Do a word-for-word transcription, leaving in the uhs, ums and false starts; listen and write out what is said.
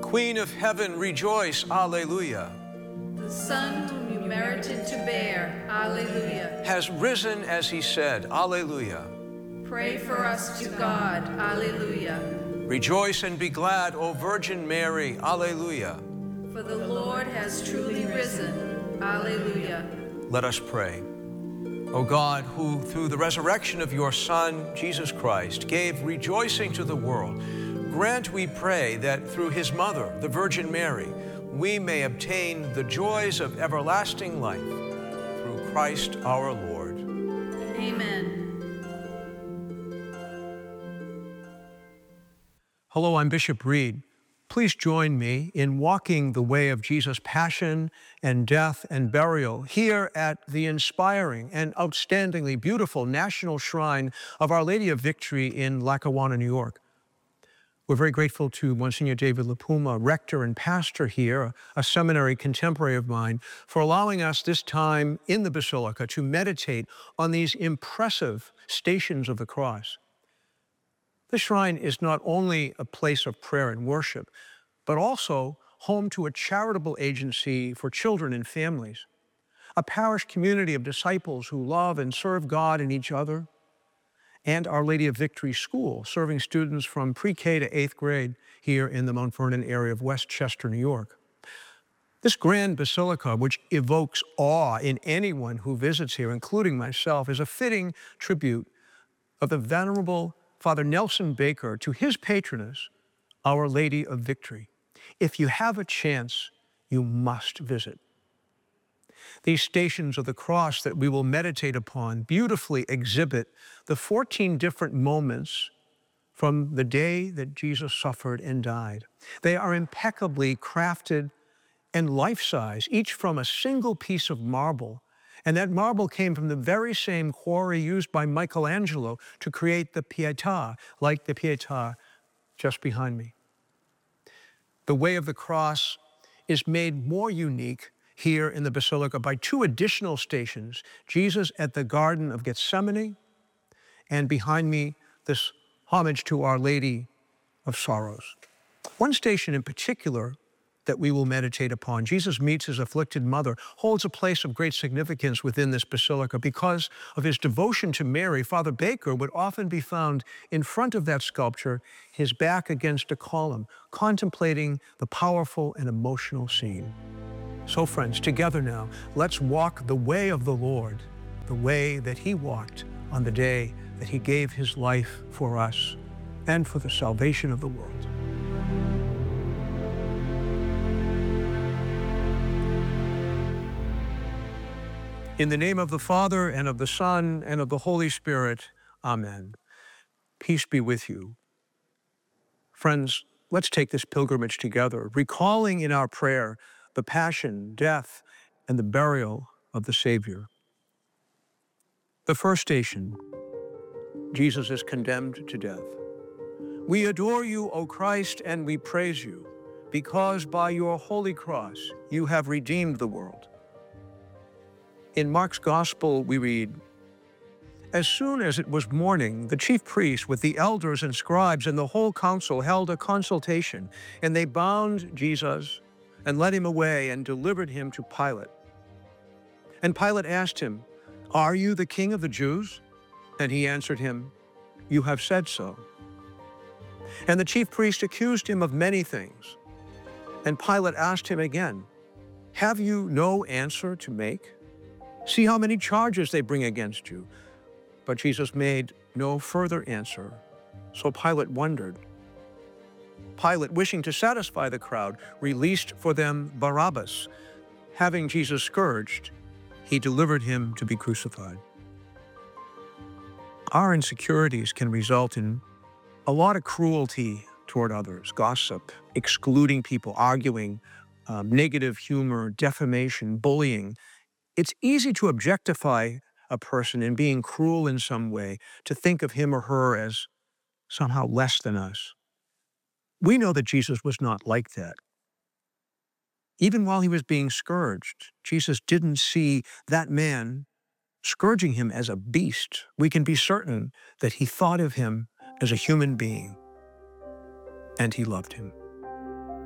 Queen of heaven, rejoice, alleluia. The Son whom you merited to bear, alleluia. Has risen as he said, alleluia. Pray for us to God, alleluia. Rejoice and be glad, O Virgin Mary, alleluia. For the Lord has truly risen, alleluia. Let us pray. O God, who through the resurrection of your Son, Jesus Christ, gave rejoicing to the world, grant, we pray, that through his mother, the Virgin Mary, we may obtain the joys of everlasting life through Christ our Lord. Amen. Hello, I'm Bishop Reed. Please join me in walking the way of Jesus' passion and death and burial here at the inspiring and outstandingly beautiful National Shrine of Our Lady of Victory in Lackawanna, New York. We're very grateful to Monsignor David LaPuma, rector and pastor here, a seminary contemporary of mine, for allowing us this time in the Basilica to meditate on these impressive stations of the cross. The shrine is not only a place of prayer and worship, but also home to a charitable agency for children and families, a parish community of disciples who love and serve God and each other, and Our Lady of Victory School, serving students from pre-K to eighth grade here in the Mount Vernon area of Westchester, New York. This grand basilica, which evokes awe in anyone who visits here, including myself, is a fitting tribute of the venerable Father Nelson Baker to his patroness, Our Lady of Victory. If you have a chance, you must visit. These stations of the cross that we will meditate upon beautifully exhibit the fourteen different moments from the day that Jesus suffered and died. They are impeccably crafted and life-size, each from a single piece of marble. And that marble came from the very same quarry used by Michelangelo to create the Pietà, like the Pietà just behind me. The way of the cross is made more unique here in the Basilica by two additional stations, Jesus at the Garden of Gethsemane, and behind me, this homage to Our Lady of Sorrows. One station in particular that we will meditate upon, Jesus meets his afflicted mother, holds a place of great significance within this basilica. Because of his devotion to Mary, Father Baker would often be found in front of that sculpture, his back against a column, contemplating the powerful and emotional scene. So friends, together now, let's walk the way of the Lord, the way that he walked on the day that he gave his life for us and for the salvation of the world. In the name of the Father, and of the Son, and of the Holy Spirit, amen. Peace be with you. Friends, let's take this pilgrimage together, recalling in our prayer the passion, death, and the burial of the Savior. The first station, Jesus is condemned to death. We adore you, O Christ, and we praise you, because by your holy cross you have redeemed the world. In Mark's Gospel, we read, "As soon as it was morning, the chief priests with the elders and scribes and the whole council held a consultation, and they bound Jesus and led him away and delivered him to Pilate. And Pilate asked him, 'Are you the king of the Jews?' And he answered him, 'You have said so.' And the chief priest accused him of many things. And Pilate asked him again, 'Have you no answer to make? See how many charges they bring against you.' But Jesus made no further answer. So Pilate wondered. Pilate, wishing to satisfy the crowd, released for them Barabbas. Having Jesus scourged, he delivered him to be crucified." Our insecurities can result in a lot of cruelty toward others, gossip, excluding people, arguing, um, negative humor, defamation, bullying. It's easy to objectify a person in being cruel in some way, to think of him or her as somehow less than us. We know that Jesus was not like that. Even while he was being scourged, Jesus didn't see that man scourging him as a beast. We can be certain that he thought of him as a human being, and he loved him.